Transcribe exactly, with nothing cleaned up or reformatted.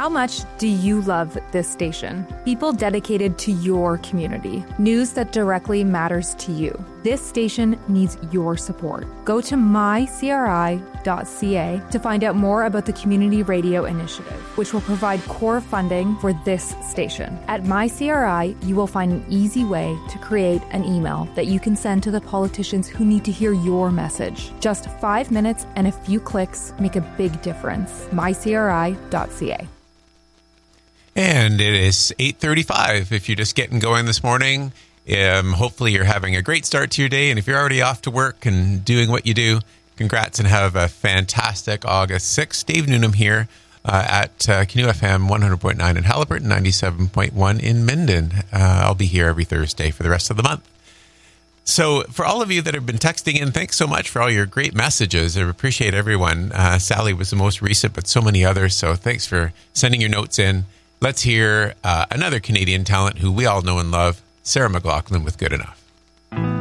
How much do you love this station? People dedicated to your community. News that directly matters to you. This station needs your support. Go to my c r i dot c a to find out more about the Community Radio Initiative, which will provide core funding for this station. At MyCRI, you will find an easy way to create an email that you can send to the politicians who need to hear your message. Just five minutes and a few clicks make a big difference. my c r i dot c a. And it is eight thirty-five. If you're just getting going this morning, um, hopefully you're having a great start to your day. And if you're already off to work and doing what you do, congrats and have a fantastic August sixth. Dave Newnham here uh, at uh, Canoe F M one hundred point nine in Haliburton, ninety-seven point one in Minden. Uh, I'll be here every Thursday for the rest of the month. So for all of you that have been texting in, thanks so much for all your great messages. I appreciate everyone. Uh, Sally was the most recent, but so many others. So thanks for sending your notes in. Let's hear uh, another Canadian talent who we all know and love, Sarah McLachlan with Good Enough.